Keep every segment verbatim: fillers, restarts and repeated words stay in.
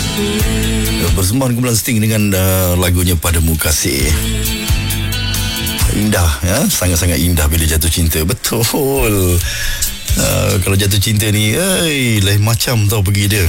Bersembang kumpulan Sting dengan uh, lagunya Padamu Kasih. Indah ya, sangat-sangat indah bila jatuh cinta. Betul. Uh, kalau jatuh cinta ni, eh, lain macam tau pergi dia.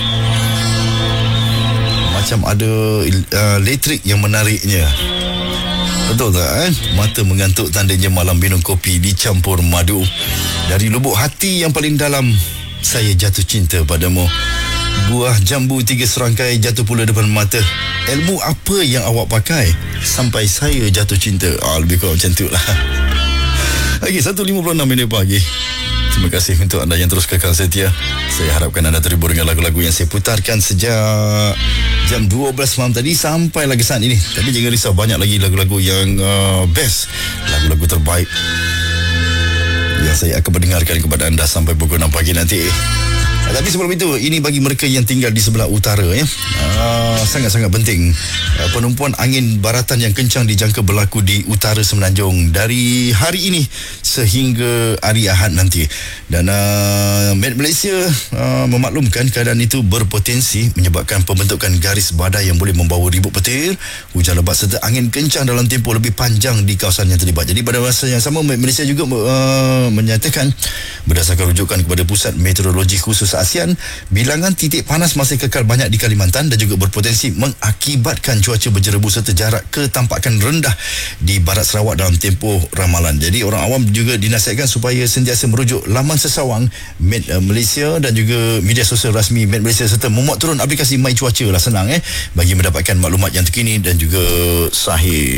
Macam ada uh, elektrik yang menariknya. Betul tak eh? Mata mengantuk tandanya malam minum kopi dicampur madu. Dari lubuk hati yang paling dalam, saya jatuh cinta padamu. Buah jambu tiga serangkai jatuh pula depan mata. Ilmu apa yang awak pakai sampai saya jatuh cinta? Ah, lebih kurang macam tu lah. Okey, satu lima puluh enam minit pagi. Terima kasih untuk anda yang terus kekal setia. Saya harapkan anda terhibur dengan lagu-lagu yang saya putarkan sejak jam dua belas malam tadi sampai lagi saat ini. Tapi jangan risau, banyak lagi lagu-lagu yang uh, best, lagu-lagu terbaik yang saya akan mendengarkan kepada anda sampai pukul enam pagi nanti. Tapi sebelum itu, ini bagi mereka yang tinggal di sebelah utara ya. Uh, sangat-sangat penting. Uh, penumpuan angin baratan yang kencang dijangka berlaku di utara Semenanjung dari hari ini sehingga hari Ahad nanti. Dan uh, Met Malaysia uh, memaklumkan keadaan itu berpotensi menyebabkan pembentukan garis badai yang boleh membawa ribut petir, hujan lebat serta angin kencang dalam tempoh lebih panjang di kawasan yang terlibat. Jadi pada masa yang sama, Met Malaysia juga uh, menyatakan berdasarkan rujukan kepada Pusat Meteorologi Khusus ASEAN, bilangan titik panas masih kekal banyak di Kalimantan dan juga berpotensi mengakibatkan cuaca berjerebu serta jarak ketampakan rendah di barat Sarawak dalam tempoh ramalan. Jadi orang awam juga dinasihatkan supaya sentiasa merujuk laman sesawang Met uh, Malaysia dan juga media sosial rasmi Met Malaysia serta memuat turun aplikasi My Cuaca lah, senang eh bagi mendapatkan maklumat yang terkini dan juga sahih.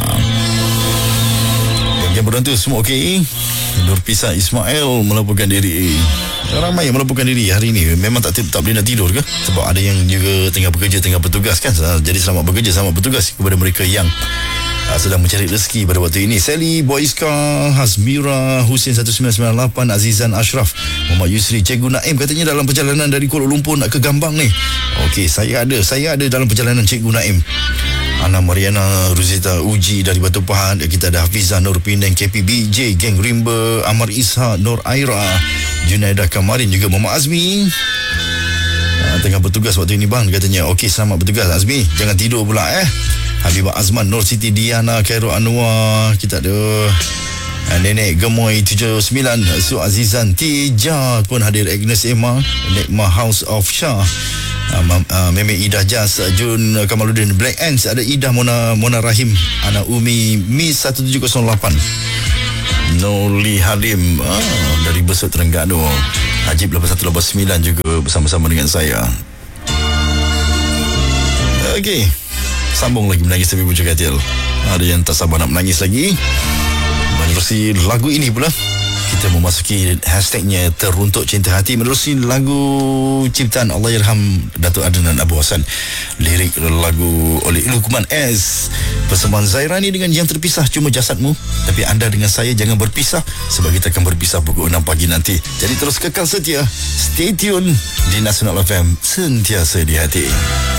Yang beruntung semua okey. Nurpisah Ismail melaporkan diri. Ramai yang melaporkan diri hari ini. Memang tak tak boleh nak tidur ke? Sebab ada yang juga tengah bekerja, tengah bertugas kan. Jadi selamat bekerja, selamat bertugas kepada mereka yang uh, sedang mencari rezeki pada waktu ini. Sally, Boyska, Hasmira, Husin satu sembilan sembilan lapan, Azizan Ashraf, Muhammad Yusri, Cikgu Naim katanya dalam perjalanan dari Kuala Lumpur nak ke Gambang ni. Okey, saya ada, saya ada dalam perjalanan Cikgu Naim. Ana Mariana, Ruzita Uji dari Batu Pahat. Kita ada Hafizah Nur Penang, K P B J, Geng Rimba, Amar Isha, Nur Aira, Junaidah Kamarin, juga Muhammad Azmi. Ha, tengah bertugas waktu ini bang katanya. Okey, selamat bertugas Azmi, jangan tidur pula eh. Habibah Azman, Nur Siti Diana, Khairul Anwar. Kita ada ha, Nenek Gemoy tujuh sembilan, Su Azizan Tija pun hadir. Agnes Emma, Nekma House of Shah, Uh, uh, Meme Ida Jas, Jun Kamaluddin, Black Ants, ada Ida Mona Mona Rahim, Ana Umi Mi satu tujuh kosong lapan, Noli Halim ah, dari Besut Terengganu, Hajib lapan satu lapan sembilan juga bersama-sama dengan saya. Okey, sambung lagi menangis tapi pucuk katil. Ada yang tak sabar nak menangis lagi. Menerusi lagu ini pula, kita memasuki hashtagnya Teruntuk Cinta Hati menerusi lagu ciptaan Allahyarham Datuk Adnan Abu Hassan. Lirik lagu oleh Luqman S. Persembahan Zairani dengan Yang Terpisah Cuma Jasadmu. Tapi anda dengan saya jangan berpisah, sebab kita akan berpisah pukul enam pagi nanti. Jadi terus kekal setia, stay tune di Nasional F M, sentiasa di hati.